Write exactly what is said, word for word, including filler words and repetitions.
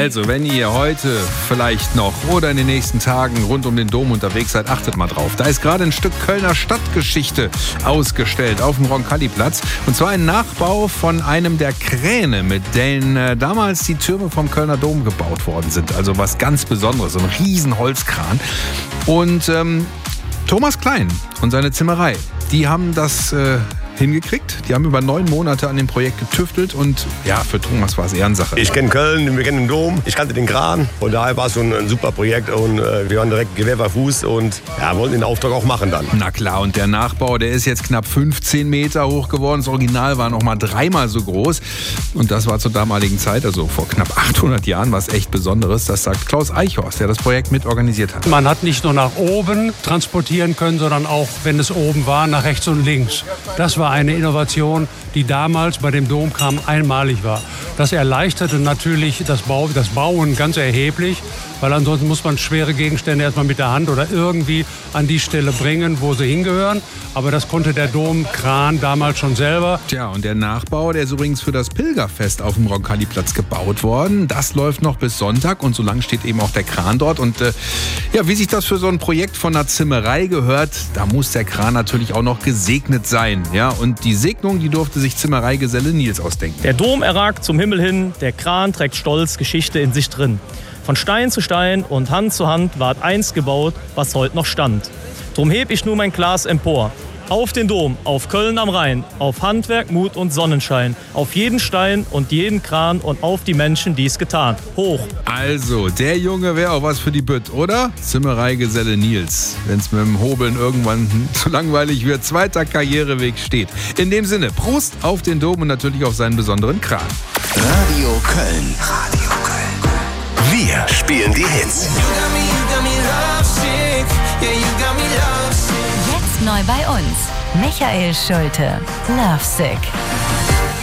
Also, wenn ihr heute vielleicht noch oder in den nächsten Tagen rund um den Dom unterwegs seid, achtet mal drauf. Da ist gerade ein Stück Kölner Stadtgeschichte ausgestellt auf dem Roncalli-Platz. Und zwar ein Nachbau von einem der Kräne, mit denen äh, damals die Türme vom Kölner Dom gebaut worden sind. Also was ganz Besonderes, so ein riesen Holzkran. Und ähm, Thomas Klein und seine Zimmerei, die haben das äh, hingekriegt. Die haben über neun Monate an dem Projekt getüftelt und ja, für Thomas war es Ehrensache. Ich kenne Köln, wir kennen den Dom, ich kannte den Kran. Von daher war es so ein, ein super Projekt und äh, wir waren direkt Gewehr bei Fuß und ja, wollten den Auftrag auch machen dann. Na klar, und der Nachbau, der ist jetzt knapp fünfzehn Meter hoch geworden. Das Original war noch mal dreimal so groß. Und das war zur damaligen Zeit, also vor knapp achthundert Jahren, was echt Besonderes. Das sagt Klaus Eichhorst, der das Projekt mit organisiert hat. Man hat nicht nur nach oben transportieren können, sondern auch, wenn es oben war, nach rechts und links. Das war eine Innovation, die damals bei dem Domkram einmalig war. Das erleichterte natürlich das, Bau, das Bauen ganz erheblich, weil ansonsten muss man schwere Gegenstände erstmal mit der Hand oder irgendwie an die Stelle bringen, wo sie hingehören. Aber das konnte der Domkran damals schon selber. Tja, und der Nachbau, der ist übrigens für das Pilgerfest auf dem Roncalli-Platz gebaut worden. Das läuft noch bis Sonntag und so lange steht eben auch der Kran dort. Und äh, ja, wie sich das für so ein Projekt von einer Zimmerei gehört, da muss der Kran natürlich auch noch gesegnet sein. Ja, und die Segnung, die durfte sich Zimmereigeselle Nils ausdenken. Der Dom erragt zum Himmel hin, der Kran trägt stolz Geschichte in sich drin. Von Stein zu Stein und Hand zu Hand ward einst gebaut, was heut noch stand. Drum heb ich nur mein Glas empor. Auf den Dom, auf Köln am Rhein, auf Handwerk, Mut und Sonnenschein, auf jeden Stein und jeden Kran und auf die Menschen, die es getan. Hoch! Also, der Junge wäre auch was für die Bütt, oder? Zimmereigeselle Nils, wenn es mit dem Hobeln irgendwann zu langweilig wird, zweiter Karriereweg steht. In dem Sinne, Prost auf den Dom und natürlich auf seinen besonderen Kran. Radio Köln. Radio Köln. Wir spielen die Hits. Jetzt neu bei uns. Michael Schulte. Lovesick.